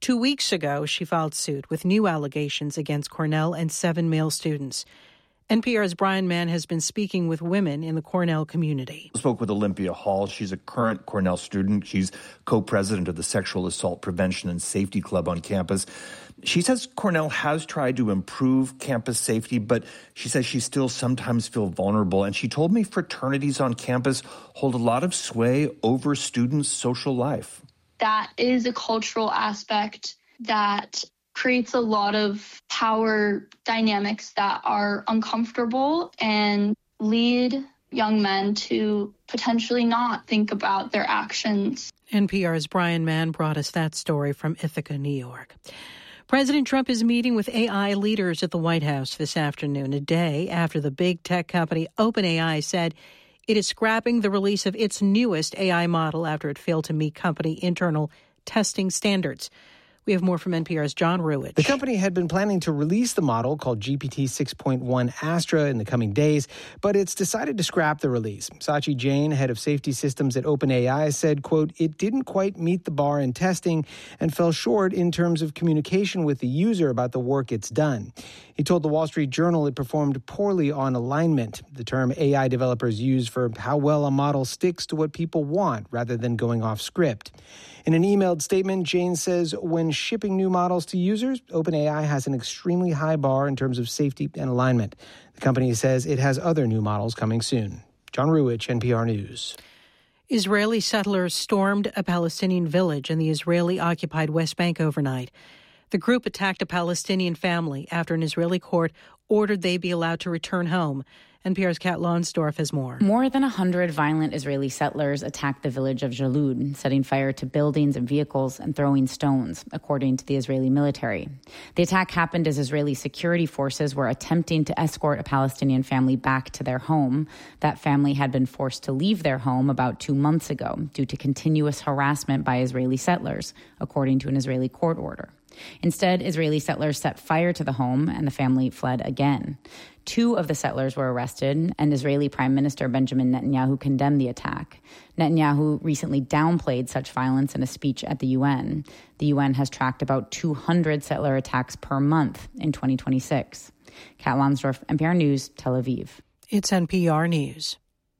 2 weeks ago, she filed suit with new allegations against Cornell and 7 male students. NPR's Brian Mann has been speaking with women in the Cornell community. I spoke with Olympia Hall. She's a current Cornell student. She's co-president of the Sexual Assault Prevention and Safety Club on campus. She says Cornell has tried to improve campus safety, but she says she still sometimes feels vulnerable. And she told me fraternities on campus hold a lot of sway over students' social life. That is a cultural aspect that creates a lot of power dynamics that are uncomfortable and lead young men to potentially not think about their actions. NPR's Brian Mann brought us that story from Ithaca, New York. President Trump is meeting with AI leaders at the White House this afternoon, a day after the big tech company OpenAI said it is scrapping the release of its newest AI model after it failed to meet company internal testing standards. We have more from NPR's John Ruwitch. The company had been planning to release the model called GPT 6.1 Astra in the coming days, but it's decided to scrap the release. Sachi Jain, head of safety systems at OpenAI, said, quote, it didn't quite meet the bar in testing and fell short in terms of communication with the user about the work it's done. He told the Wall Street Journal it performed poorly on alignment, the term AI developers use for how well a model sticks to what people want rather than going off script. In an emailed statement, Jain says when shipping new models to users, OpenAI has an extremely high bar in terms of safety and alignment. The company says it has other new models coming soon. John Ruwitch, NPR News. Israeli settlers stormed a Palestinian village in the Israeli-occupied West Bank overnight. The group attacked a Palestinian family after an Israeli court ordered they be allowed to return home. NPR's Kat Lonsdorf has more. More than 100 violent Israeli settlers attacked the village of Jalud, setting fire to buildings and vehicles and throwing stones, according to the Israeli military. The attack happened as Israeli security forces were attempting to escort a Palestinian family back to their home. That family had been forced to leave their home about 2 months ago due to continuous harassment by Israeli settlers, according to an Israeli court order. Instead, Israeli settlers set fire to the home and the family fled again. 2 of the settlers were arrested, and Israeli Prime Minister Benjamin Netanyahu condemned the attack. Netanyahu recently downplayed such violence in a speech at the UN. The UN has tracked about 200 settler attacks per month in 2026. Kat Lonsdorf, NPR News, Tel Aviv. It's NPR News.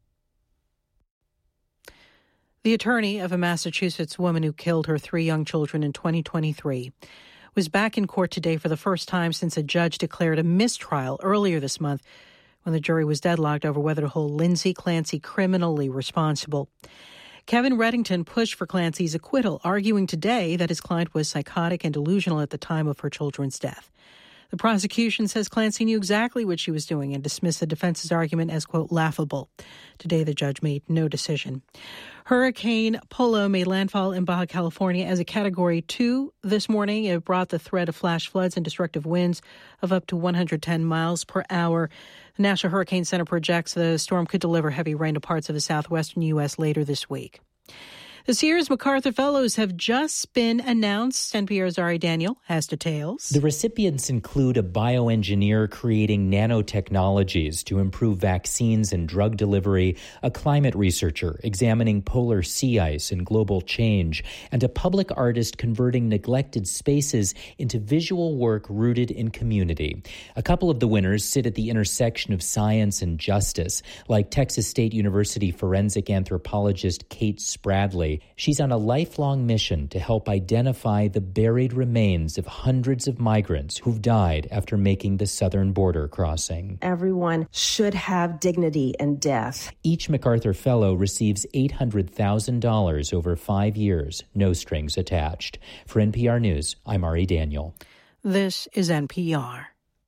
The attorney of a Massachusetts woman who killed her 3 young children in 2023 was back in court today for the first time since a judge declared a mistrial earlier this month when the jury was deadlocked over whether to hold Lindsay Clancy criminally responsible. Kevin Reddington pushed for Clancy's acquittal, arguing today that his client was psychotic and delusional at the time of her children's death. The prosecution says Clancy knew exactly what she was doing and dismissed the defense's argument as, quote, laughable. Today, the judge made no decision. Hurricane Polo made landfall in Baja California as a Category 2 this morning. It brought the threat of flash floods and destructive winds of up to 110 miles per hour. The National Hurricane Center projects the storm could deliver heavy rain to parts of the southwestern U.S. later this week. The Sears MacArthur Fellows have just been announced. NPR's Ari Daniel has details. The recipients include a bioengineer creating nanotechnologies to improve vaccines and drug delivery, a climate researcher examining polar sea ice and global change, and a public artist converting neglected spaces into visual work rooted in community. A couple of the winners sit at the intersection of science and justice, like Texas State University forensic anthropologist Kate Spradley. She's on a lifelong mission to help identify the buried remains of hundreds of migrants who've died after making the southern border crossing. Everyone should have dignity in death. Each MacArthur Fellow receives $800,000 over 5 years, no strings attached. For NPR News, I'm Ari Daniel. This is NPR.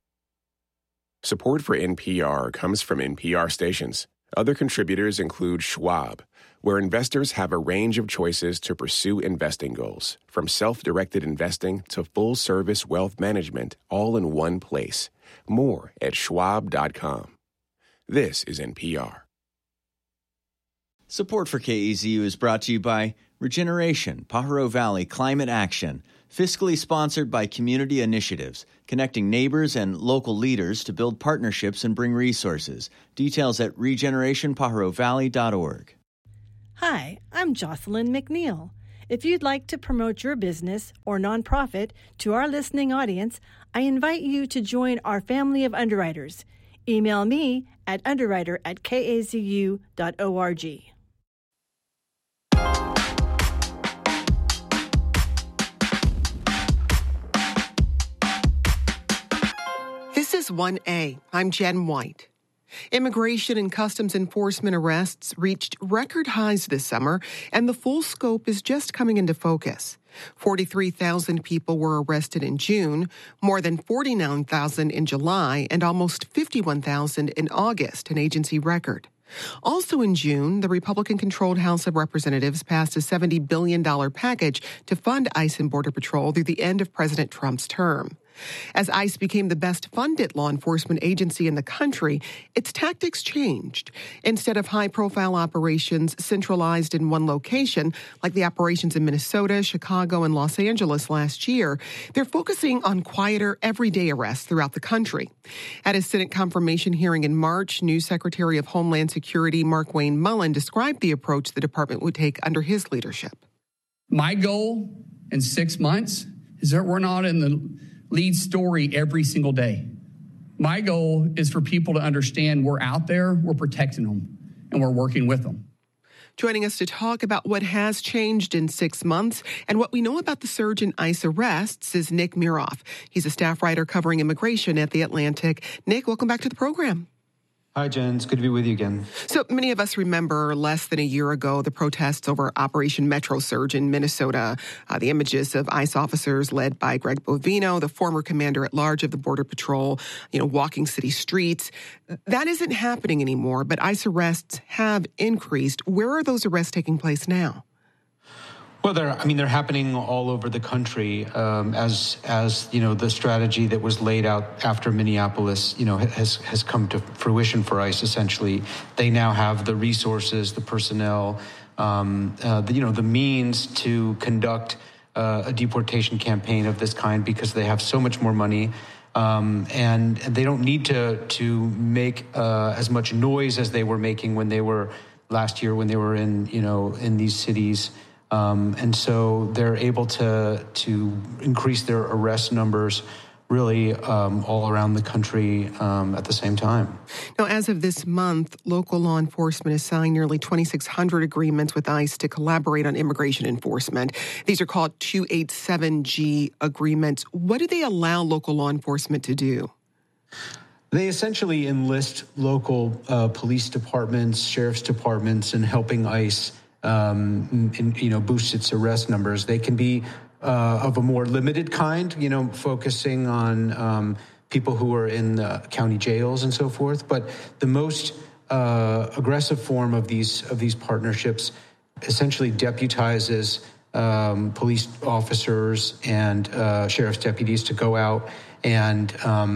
Support for NPR comes from NPR stations. Other contributors include Schwab, where investors have a range of choices to pursue investing goals, from self-directed investing to full-service wealth management, all in one place. More at schwab.com. This is NPR. Support for KEZU is brought to you by Regeneration, Pajaro Valley Climate Action, fiscally sponsored by Community Initiatives, connecting neighbors and local leaders to build partnerships and bring resources. Details at regenerationpajarovalley.org. Hi, I'm Jocelyn McNeil. If you'd like to promote your business or nonprofit to our listening audience, I invite you to join our family of underwriters. Email me at underwriter@kazu.org. This is 1A. I'm Jen White. Immigration and Customs Enforcement arrests reached record highs this summer, and the full scope is just coming into focus. 43,000 people were arrested in June, more than 49,000 in July, and almost 51,000 in August, an agency record. Also in June, the Republican-controlled House of Representatives passed a $70 billion package to fund ICE and Border Patrol through the end of President Trump's term. As ICE became the best-funded law enforcement agency in the country, its tactics changed. Instead of high-profile operations centralized in one location, like the operations in Minnesota, Chicago, and Los Angeles last year, they're focusing on quieter, everyday arrests throughout the country. At a Senate confirmation hearing in March, new Secretary of Homeland Security Markwayne Mullin described the approach the department would take under his leadership. My goal in 6 months is that we're not in the lead story every single day. My goal is for people to understand we're out there, we're protecting them, and we're working with them. Joining us to talk about what has changed in 6 months and what we know about the surge in ICE arrests is Nick Miroff. He's a staff writer covering immigration at The Atlantic. Nick, welcome back to the program. Hi, Jen. It's good to be with you again. So many of us remember less than a year ago the protests over Operation Metro Surge in Minnesota, the images of ICE officers led by Greg Bovino, the former commander-at-large of the Border Patrol, walking city streets. That isn't happening anymore, but ICE arrests have increased. Where are those arrests taking place now? Well, they're happening all over the country as the strategy that was laid out after Minneapolis, has come to fruition for ICE. Essentially, they now have the resources, the personnel, the means to conduct a deportation campaign of this kind because they have so much more money. And they don't need to make as much noise as they were making when they were last year when they were in these cities. And so they're able to increase their arrest numbers really all around the country at the same time. Now, as of this month, local law enforcement has signed nearly 2,600 agreements with ICE to collaborate on immigration enforcement. These are called 287G agreements. What do they allow local law enforcement to do? They essentially enlist local police departments, sheriff's departments, in helping ICE boost its arrest numbers. They can be of a more limited kind, focusing on people who are in the county jails and so forth. But the most aggressive form of these partnerships essentially deputizes police officers and sheriff's deputies to go out and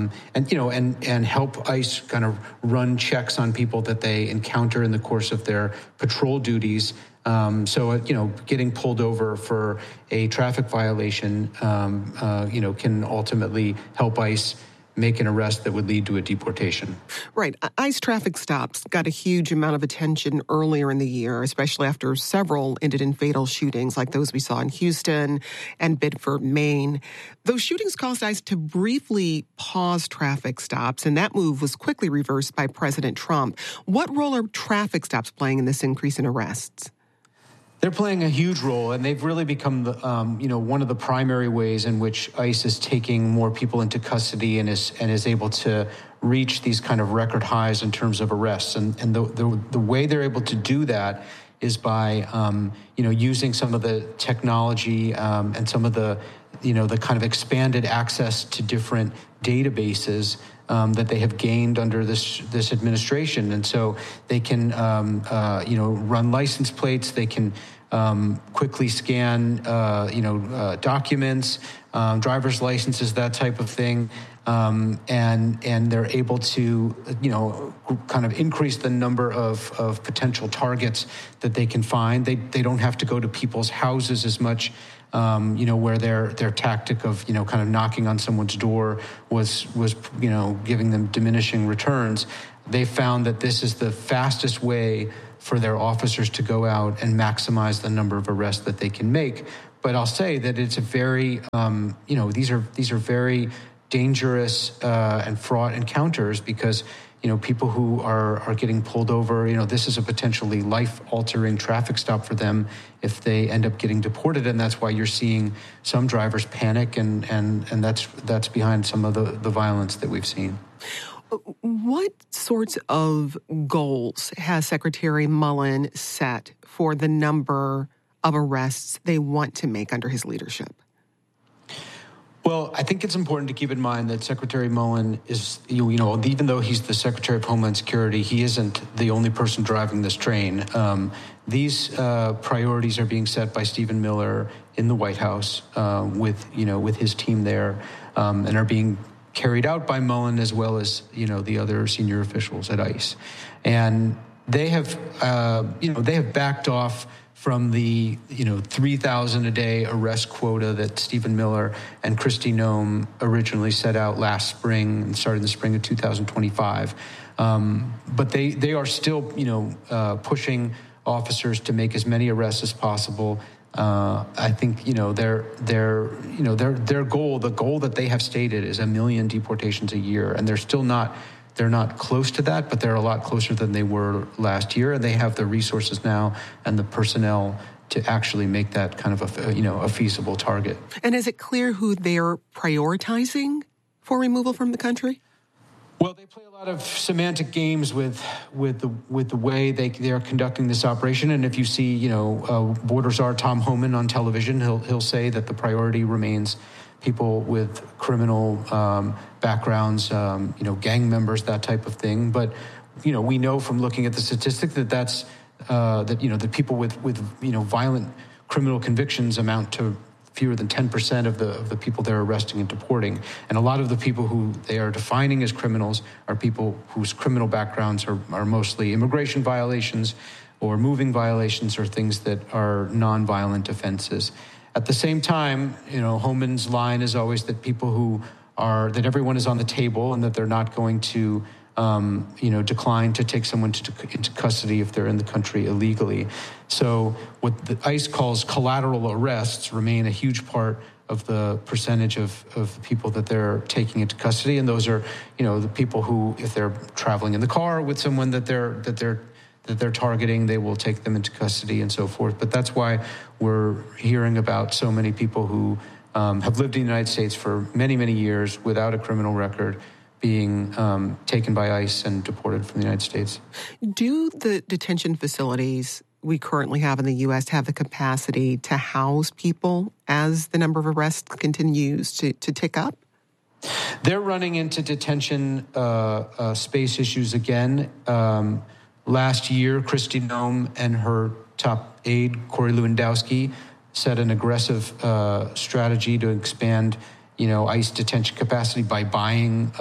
help ICE kind of run checks on people that they encounter in the course of their patrol duties. Getting pulled over for a traffic violation, can ultimately help ICE make an arrest that would lead to a deportation. Right. ICE traffic stops got a huge amount of attention earlier in the year, especially after several ended in fatal shootings like those we saw in Houston and Bedford, Maine. Those shootings caused ICE to briefly pause traffic stops, and that move was quickly reversed by President Trump. What role are traffic stops playing in this increase in arrests? They're playing a huge role, and they've really become one of the primary ways in which ICE is taking more people into custody and is able to reach these kind of record highs in terms of arrests. And the way they're able to do that is by using some of the technology and some of the kind of expanded access to different databases that they have gained under this administration. And so they can, run license plates. They can quickly scan, documents, driver's licenses, that type of thing. And they're able to, kind of increase the number of potential targets that they can find. They don't have to go to people's houses as much. Where their tactic of, kind of knocking on someone's door was giving them diminishing returns. They found that this is the fastest way for their officers to go out and maximize the number of arrests that they can make. But I'll say that it's a very, these are very dangerous and fraught encounters because, people who are getting pulled over, this is a potentially life-altering traffic stop for them if they end up getting deported. And that's why you're seeing some drivers panic, and that's behind some of the violence that we've seen. What sorts of goals has Secretary Mullen set for the number of arrests they want to make under his leadership? Well, I think it's important to keep in mind that Secretary Mullen is, even though he's the Secretary of Homeland Security, he isn't the only person driving this train. These priorities are being set by Stephen Miller in the White House with his team there, and are being carried out by Mullen as well as the other senior officials at ICE, and they have backed off from the 3,000 a day arrest quota that Stephen Miller and Kristi Noem originally set out last spring and started in the spring of 2025. But they are still pushing officers to make as many arrests as possible. I think their goal, the goal that they have stated, is 1 million deportations a year, and they're not close to that, but they're a lot closer than they were last year, and they have the resources now and the personnel to actually make that kind of a feasible target. And is it clear who they're prioritizing for removal from the country? Well, they play a lot of semantic games with the way they are conducting this operation. And if you see, Border Czar Tom Homan on television, he'll say that the priority remains people with criminal backgrounds, gang members, that type of thing. But we know from looking at the statistic that people with violent criminal convictions amount to fewer than 10% of the people they're arresting and deporting. And a lot of the people who they are defining as criminals are people whose criminal backgrounds are mostly immigration violations or moving violations or things that are nonviolent offenses. At the same time, Homan's line is always that that everyone is on the table and that they're not going to decline to take someone into custody if they're in the country illegally. So what the ICE calls collateral arrests remain a huge part of the percentage of people that they're taking into custody. And those are, the people who, if they're traveling in the car with someone that they're targeting, they will take them into custody and so forth. But that's why we're hearing about so many people who have lived in the United States for many, many years without a criminal record being taken by ICE and deported from the United States. Do the detention facilities we currently have in the U.S. have the capacity to house people as the number of arrests continues to tick up? They're running into detention space issues again. Last year, Kristi Noem and her top aide, Corey Lewandowski, set an aggressive strategy to expand ICE detention capacity by buying,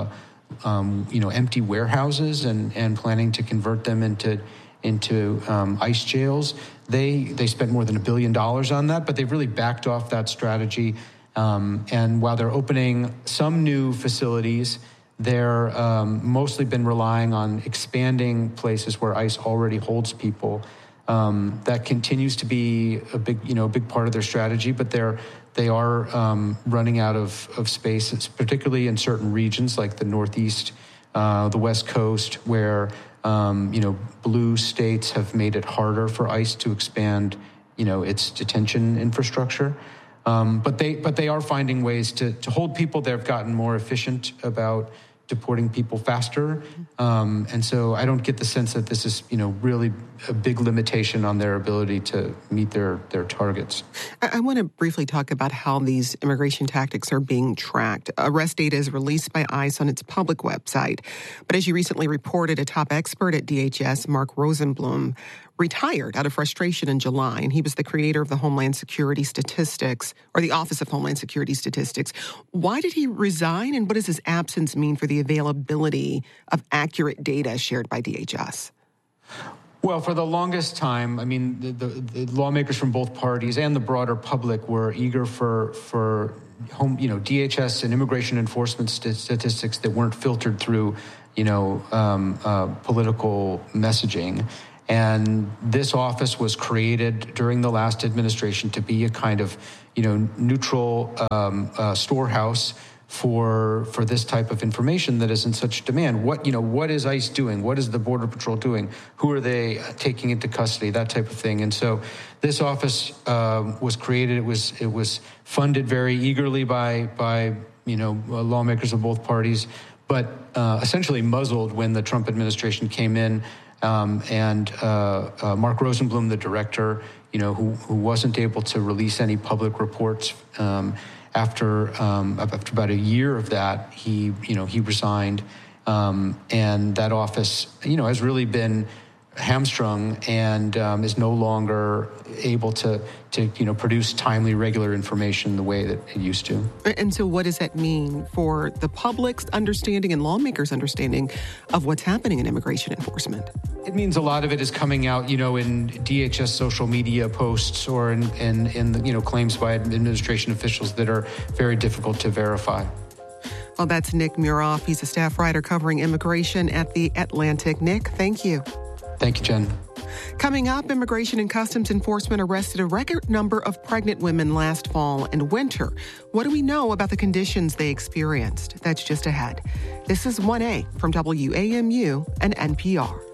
empty warehouses and planning to convert them into ICE jails. They spent more than $1 billion on that, but they've really backed off that strategy. And while they're opening some new facilities, they're mostly been relying on expanding places where ICE already holds people. That continues to be a big part of their strategy, but they are running out of space, particularly in certain regions like the Northeast, the West Coast, where blue states have made it harder for ICE to expand, its detention infrastructure. But they are finding ways to hold people. They've gotten more efficient about deporting people faster. And so I don't get the sense that this is, really a big limitation on their ability to meet their targets. I want to briefly talk about how these immigration tactics are being tracked. Arrest data is released by ICE on its public website. But as you recently reported, a top expert at DHS, Mark Rosenblum, retired out of frustration in July, and he was the creator of the Homeland Security Statistics, or the Office of Homeland Security Statistics. Why did he resign, and what does his absence mean for the availability of accurate data shared by DHS? Well, for the longest time, the lawmakers from both parties and the broader public were eager for DHS and immigration enforcement statistics that weren't filtered through, political messaging. And this office was created during the last administration to be a kind of, neutral storehouse for this type of information that is in such demand. What is ICE doing? What is the Border Patrol doing? Who are they taking into custody? That type of thing. And so this office was created. It was funded very eagerly by lawmakers of both parties, but essentially muzzled when the Trump administration came in. And Mark Rosenblum, the director, who wasn't able to release any public reports after about a year of that, he resigned, and that office, has really been hamstrung and is no longer able to produce timely, regular information the way that it used to. And so what does that mean for the public's understanding and lawmakers' understanding of what's happening in immigration enforcement? It means a lot of it is coming out, in DHS social media posts or in the, claims by administration officials that are very difficult to verify. Well, that's Nick Muroff. He's a staff writer covering immigration at The Atlantic. Nick, thank you. Thank you, Jen. Coming up, Immigration and Customs Enforcement arrested a record number of pregnant women last fall and winter. What do we know about the conditions they experienced? That's just ahead. This is 1A from WAMU and NPR.